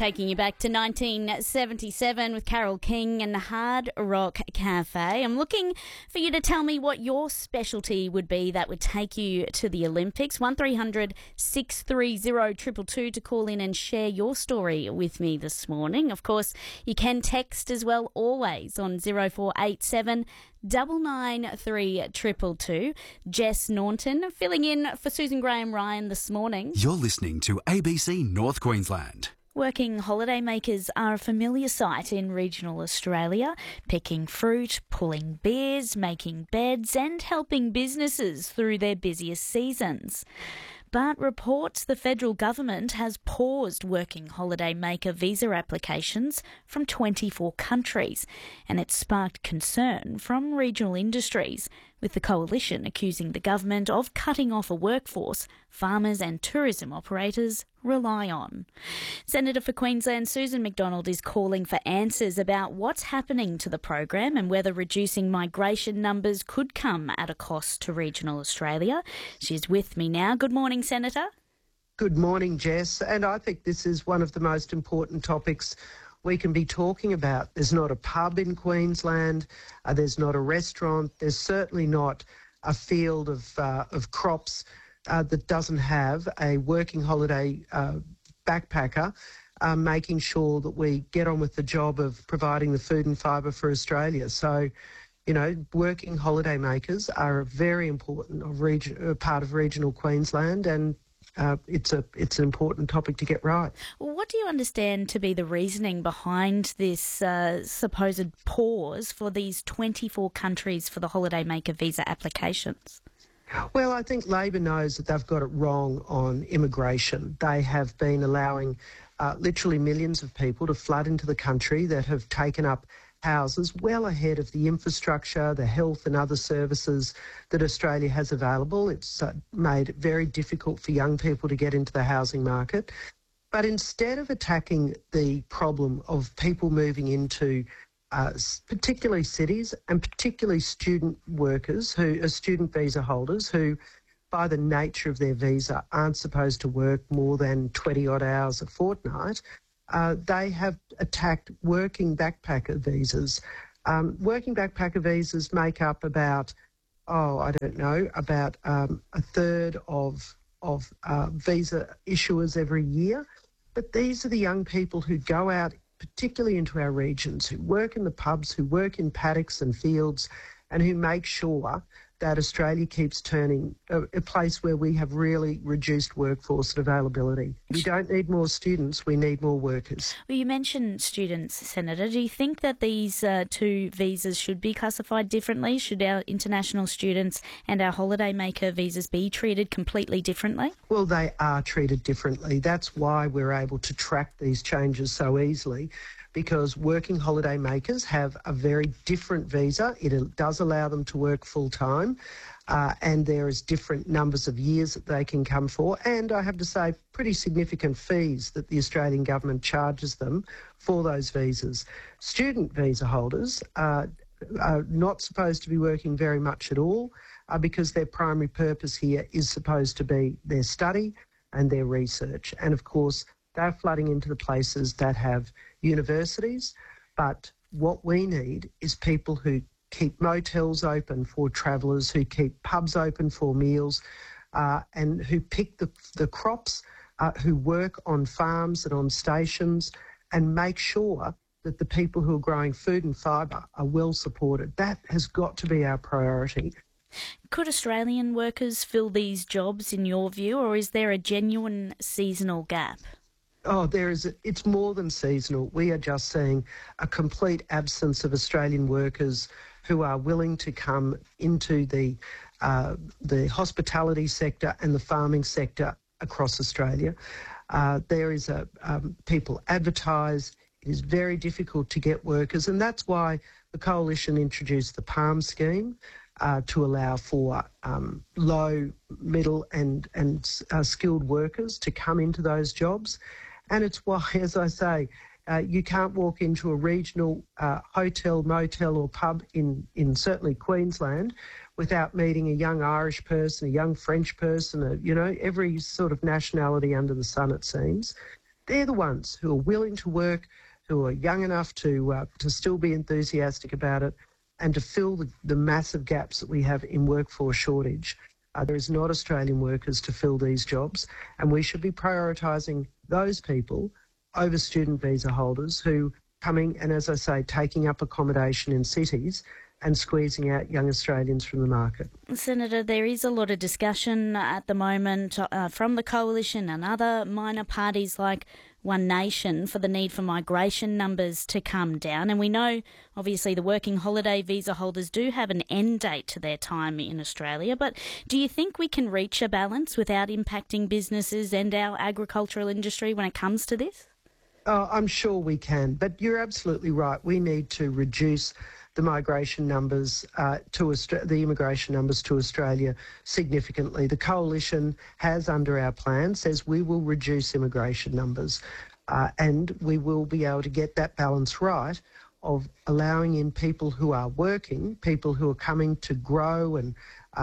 Taking you back to 1977 with Carole King and the Hard Rock Cafe. I'm looking for you to tell me what your specialty would be that would take you to the Olympics. 1300 630 222 to call in and share your story with me this morning. Of course, you can text as well, always on 0487 993 222. Jess Naunton filling in for Susan Graham-Ryan this morning. You're listening to ABC North Queensland. Working holidaymakers are a familiar sight in regional Australia, picking fruit, pulling beers, making beds and helping businesses through their busiest seasons. But reports the federal government has paused working holidaymaker visa applications from 24 countries, and it's sparked concern from regional industries, with the coalition accusing the government of cutting off a workforce farmers and tourism operators rely on. Senator for Queensland Susan McDonald is calling for answers about what's happening to the program and whether reducing migration numbers could come at a cost to regional Australia. She's with me now. Good morning, Senator. Good morning, Jess. And I think this is one of the most important topics we can be talking about. There's not a pub in Queensland, there's not a restaurant, there's certainly not a field of crops that doesn't have a working holiday backpacker making sure that we get on with the job of providing the food and fibre for Australia. So, you know, working holidaymakers are a very important part of regional Queensland, and it's an important topic to get right. Well, what do you understand to be the reasoning behind this supposed pause for these 24 countries for the holidaymaker visa applications? Well, I think Labor knows that they've got it wrong on immigration. They have been allowing literally millions of people to flood into the country that have taken up houses well ahead of the infrastructure, the health and other services that Australia has available. It's made it very difficult for young people to get into the housing market. But instead of attacking the problem of people moving into particularly cities and particularly student workers who are student visa holders who, by the nature of their visa, aren't supposed to work more than 20-odd hours a fortnight, they have attacked working backpacker visas. Working backpacker visas make up about, about a third of visa issuers every year. But these are the young people who go out, particularly into our regions, who work in the pubs, who work in paddocks and fields, and who make sure that Australia keeps turning a place where we have really reduced workforce and availability. We don't need more students, we need more workers. Well, you mentioned students, Senator. Do you think that these two visas should be classified differently? Should our international students and our holidaymaker visas be treated completely differently? Well, they are treated differently. That's why we're able to track these changes so easily, because working holiday makers have a very different visa. It does allow them to work full-time, and there is different numbers of years that they can come for, and I have to say pretty significant fees that the Australian government charges them for those visas. Student visa holders are not supposed to be working very much at all because their primary purpose here is supposed to be their study and their research. And of course, they're flooding into the places that have universities, but what we need is people who keep motels open for travellers, who keep pubs open for meals, and who pick the crops, who work on farms and on stations, and make sure that the people who are growing food and fibre are well supported. That has got to be our priority. Could Australian workers fill these jobs in your view, or is there a genuine seasonal gap? Oh, it's more than seasonal. We are just seeing a complete absence of Australian workers who are willing to come into the hospitality sector and the farming sector across Australia. People advertise. It is very difficult to get workers, and that's why the Coalition introduced the PALM scheme to allow for low, middle and skilled workers to come into those jobs. And it's why, as I say, you can't walk into a regional hotel, motel or pub in certainly Queensland without meeting a young Irish person, a young French person, every sort of nationality under the sun, it seems. they're the ones who are willing to work, who are young enough to still be enthusiastic about it, and to fill the massive gaps that we have in workforce shortage. There is not Australian workers to fill these jobs, and we should be prioritising those people over student visa holders who coming and, as I say, taking up accommodation in cities and squeezing out young Australians from the market. Senator, there is a lot of discussion at the moment from the Coalition and other minor parties like One Nation for the need for migration numbers to come down. And we know, obviously, the working holiday visa holders do have an end date to their time in Australia. But do you think we can reach a balance without impacting businesses and our agricultural industry when it comes to this? I'm sure we can, but you're absolutely right. We need to reduce the migration numbers the immigration numbers to Australia significantly. The Coalition has, under our plan, says we will reduce immigration numbers and we will be able to get that balance right of allowing in people who are working, people who are coming to grow and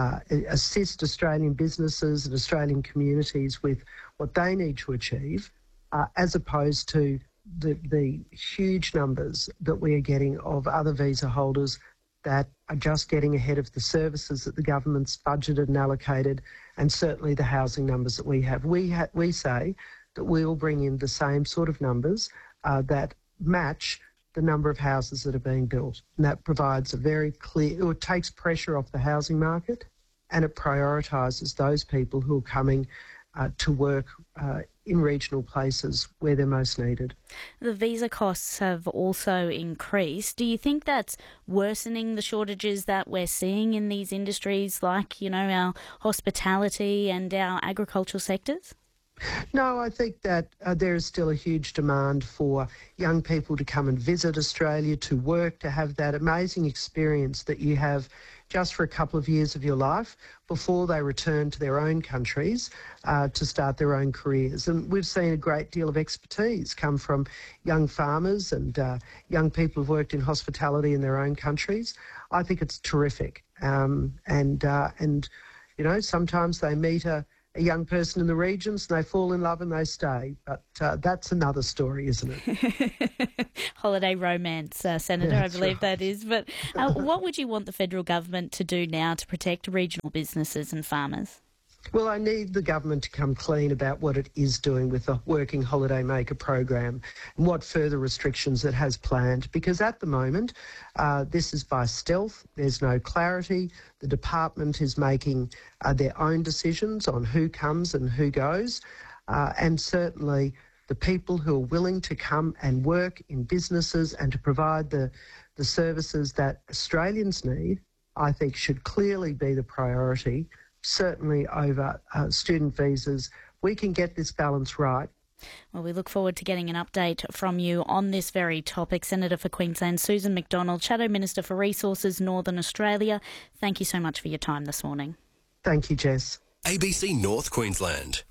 assist Australian businesses and Australian communities with what they need to achieve, as opposed to the huge numbers that we are getting of other visa holders that are just getting ahead of the services that the government's budgeted and allocated, and certainly the housing numbers that we have. We say that we will bring in the same sort of numbers that match the number of houses that are being built. And that provides a very clear, it takes pressure off the housing market, and it prioritises those people who are coming to work in regional places where they're most needed. The visa costs have also increased. Do you think that's worsening the shortages that we're seeing in these industries like, our hospitality and our agricultural sectors? No, I think that there is still a huge demand for young people to come and visit Australia, to work, to have that amazing experience that you have just for a couple of years of your life before they return to their own countries to start their own careers. And we've seen a great deal of expertise come from young farmers and young people who've worked in hospitality in their own countries. I think it's terrific. Sometimes they meet a young person in the regions and they fall in love and they stay. But that's another story, isn't it? Holiday romance, Senator, yeah, I believe right. That is. But what would you want the federal government to do now to protect regional businesses and farmers? Well, I need the government to come clean about what it is doing with the Working Holiday Maker program and what further restrictions it has planned, because at the moment this is by stealth. There's no clarity. The department is making their own decisions on who comes and who goes, and certainly the people who are willing to come and work in businesses and to provide the services that Australians need, I think should clearly be the priority. Certainly over student visas. We can get this balance right. Well, we look forward to getting an update from you on this very topic. Senator for Queensland Susan McDonald, Shadow Minister for Resources Northern Australia, thank you so much for your time this morning. Thank you, Jess. ABC North Queensland.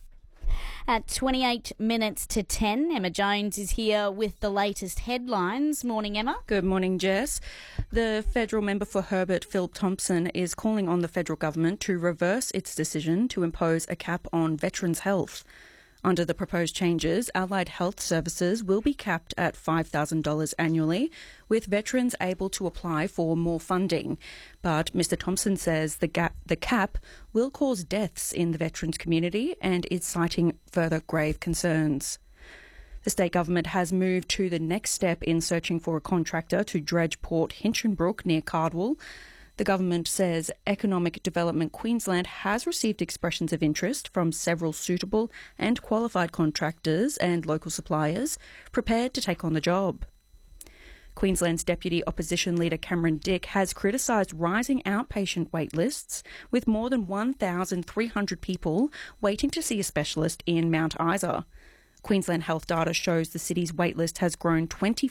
At 28 minutes to 10, Emma Jones is here with the latest headlines. Morning, Emma. Good morning, Jess. The federal member for Herbert, Philip Thompson, is calling on the federal government to reverse its decision to impose a cap on veterans' health. Under the proposed changes, allied health services will be capped at $5,000 annually, with veterans able to apply for more funding. But Mr Thompson says the cap will cause deaths in the veterans community and is citing further grave concerns. The state government has moved to the next step in searching for a contractor to dredge Port Hinchinbrook near Cardwell. The government says Economic Development Queensland has received expressions of interest from several suitable and qualified contractors and local suppliers prepared to take on the job. Queensland's Deputy Opposition Leader Cameron Dick has criticised rising outpatient wait lists, with more than 1,300 people waiting to see a specialist in Mount Isa. Queensland health data shows the city's waitlist has grown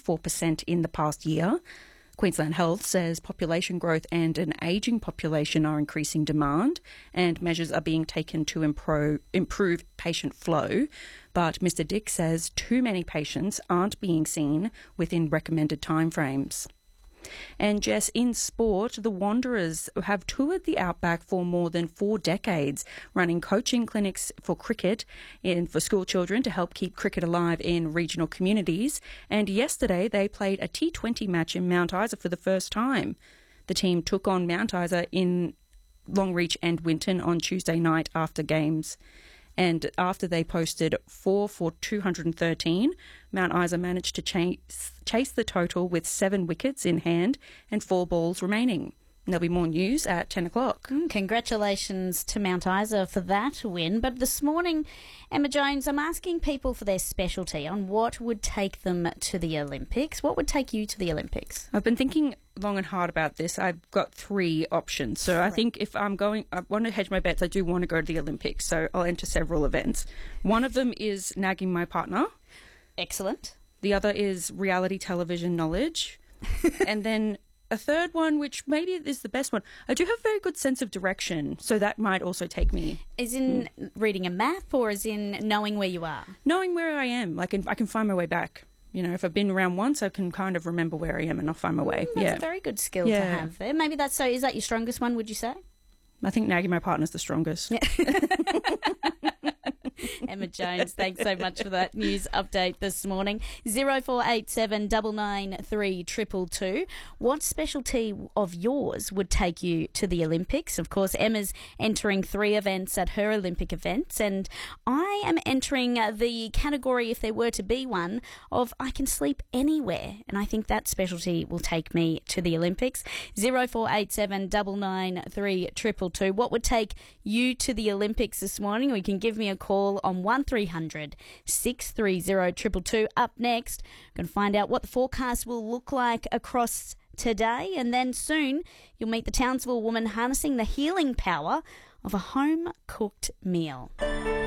24% in the past year. Queensland Health says population growth and an ageing population are increasing demand, and measures are being taken to improve patient flow. But Mr Dick says too many patients aren't being seen within recommended timeframes. And Jess, in sport, the Wanderers have toured the Outback for more than 4 decades, running coaching clinics for cricket for school children to help keep cricket alive in regional communities. And yesterday they played a T20 match in Mount Isa for the first time. The team took on Mount Isa in Longreach and Winton on Tuesday night after games. And after they posted 4 for 213, Mount Isa managed to chase the total with 7 wickets in hand and 4 balls remaining. And there'll be more news at 10 o'clock. Congratulations to Mount Isa for that win. But this morning, Emma Jones, I'm asking people for their specialty on what would take them to the Olympics. What would take you to the Olympics? I've been thinking long and hard about this. I've got 3 options. So I think if I'm going, I want to hedge my bets. I do want to go to the Olympics. So I'll enter several events. One of them is nagging my partner. Excellent. The other is reality television knowledge. And then a third one, which maybe is the best one, I do have a very good sense of direction, so that might also take me. Is in reading a map or is in knowing where you are? Knowing where I am. Like I can find my way back. You know, if I've been around once, I can kind of remember where I am and I'll find my way. That's a very good skill to have there. Maybe that's so. Is that your strongest one, would you say? I think nagging my partner's the strongest. Emma Jones, thanks so much for that news update this morning. 0487 993 222. What specialty of yours would take you to the Olympics? Of course, Emma's entering 3 events at her Olympic events, and I am entering the category, if there were to be one, of I can sleep anywhere, and I think that specialty will take me to the Olympics. 0487 993 222. What would take you to the Olympics this morning? Or you can give me a call on 1300 630 222. Up next, I'm going to find out what the forecast will look like across today, and then soon you'll meet the Townsville woman harnessing the healing power of a home-cooked meal.